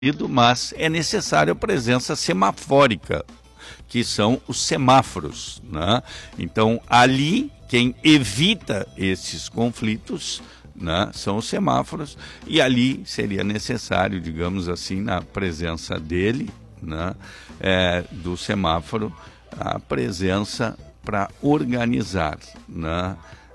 mas é necessária a presença semafórica, que são os semáforos, né? Então, ali, quem evita esses conflitos, né, são os semáforos, e ali seria necessário, digamos assim, na presença dele, né, do semáforo, a presença para organizar, né,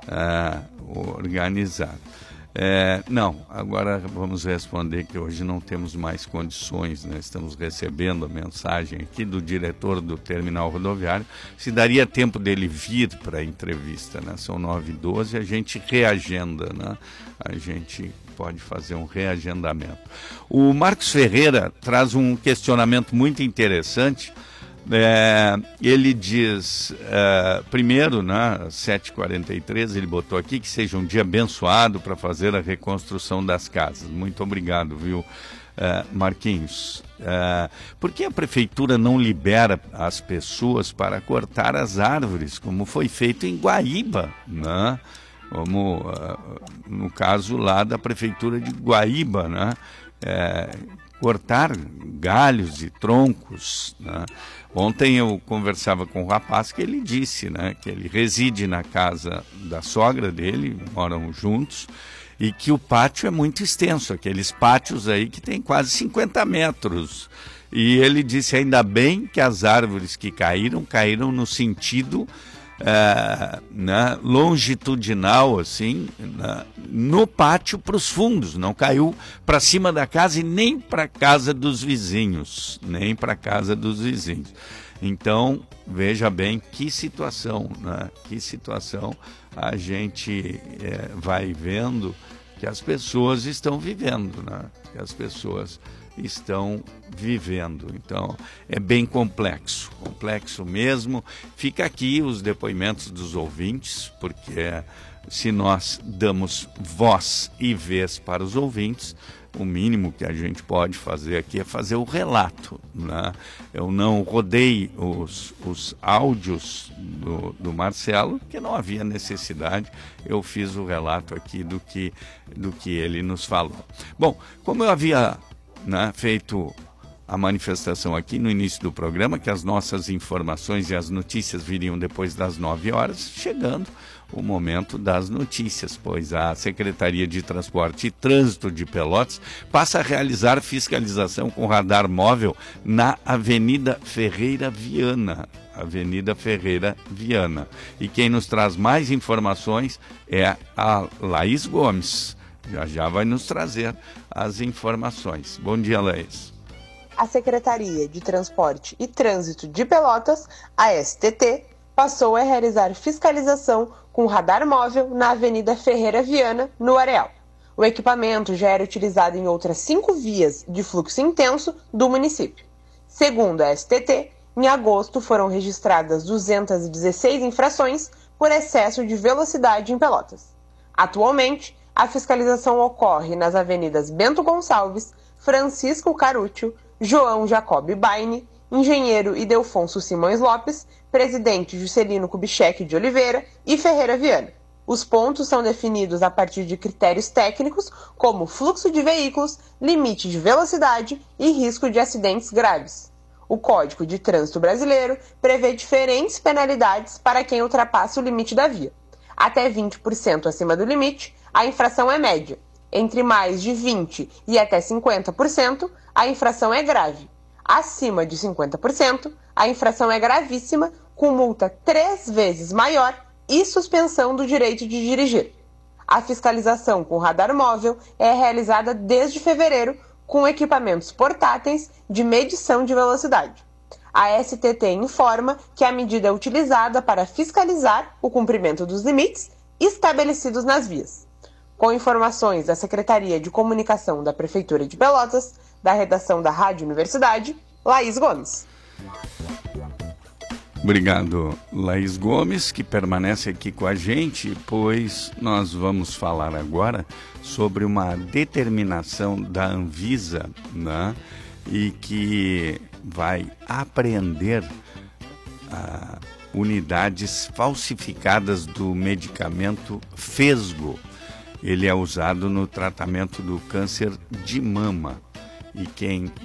não, agora vamos responder que hoje não temos mais condições, né? Estamos recebendo a mensagem aqui do diretor do terminal rodoviário, se daria tempo dele vir para a entrevista, né? São 9h12, a gente reagenda, né? A gente pode fazer um reagendamento. O Marcos Ferreira traz um questionamento muito interessante. Ele diz, primeiro, né, 7h43, ele botou aqui que seja um dia abençoado para fazer a reconstrução das casas. Muito obrigado, viu, Marquinhos? Por que a prefeitura não libera as pessoas para cortar as árvores, como foi feito em Guaíba, né? Como no caso lá da prefeitura de Guaíba, né? Cortar galhos e troncos, né? Ontem eu conversava com um rapaz que ele disse, né, que ele reside na casa da sogra dele, moram juntos, e que o pátio é muito extenso, aqueles pátios aí que tem quase 50 metros. E ele disse, ainda bem que as árvores que caíram no sentido né, longitudinal, assim, no pátio para os fundos, não caiu para cima da casa e nem para a casa dos vizinhos, Então, veja bem que situação, né? Que situação a gente vai vendo que as pessoas estão vivendo, né? Então é bem complexo mesmo. Fica aqui os depoimentos dos ouvintes, porque se nós damos voz e vez para os ouvintes, o mínimo que a gente pode fazer aqui é fazer o relato, né? Eu não rodei os áudios do Marcelo, porque não havia necessidade, eu fiz o relato aqui do que ele nos falou. Bom, como eu havia, né, feito a manifestação aqui no início do programa, que as nossas informações e as notícias viriam depois das 9h, chegando o momento das notícias, pois a Secretaria de Transporte e Trânsito de Pelotas passa a realizar fiscalização com radar móvel na Avenida Ferreira Viana. E quem nos traz mais informações é a Laís Gomes. Já vai nos trazer as informações. Bom dia, Laís. A Secretaria de Transporte e Trânsito de Pelotas, a STT, passou a realizar fiscalização com radar móvel na Avenida Ferreira Viana, no Areal. O equipamento já era utilizado em outras 5 vias de fluxo intenso do município. Segundo a STT, em agosto foram registradas 216 infrações por excesso de velocidade em Pelotas. Atualmente, a fiscalização ocorre nas avenidas Bento Gonçalves, Francisco Carúcio, João Jacob Baine, Engenheiro Ildefonso Simões Lopes, Presidente Juscelino Kubitschek de Oliveira e Ferreira Viana. Os pontos são definidos a partir de critérios técnicos como fluxo de veículos, limite de velocidade e risco de acidentes graves. O Código de Trânsito Brasileiro prevê diferentes penalidades para quem ultrapassa o limite da via. Até 20% acima do limite, a infração é média. Entre mais de 20% e até 50%, a infração é grave. Acima de 50%, a infração é gravíssima, com multa 3 vezes maior e suspensão do direito de dirigir. A fiscalização com radar móvel é realizada desde fevereiro com equipamentos portáteis de medição de velocidade. A STT informa que a medida é utilizada para fiscalizar o cumprimento dos limites estabelecidos nas vias. Com informações da Secretaria de Comunicação da Prefeitura de Pelotas, da redação da Rádio Universidade, Laís Gomes. Obrigado, Laís Gomes, que permanece aqui com a gente, pois nós vamos falar agora sobre uma determinação da Anvisa, né, e que vai apreender unidades falsificadas do medicamento Fesgo. Ele é usado no tratamento do câncer de mama. e quem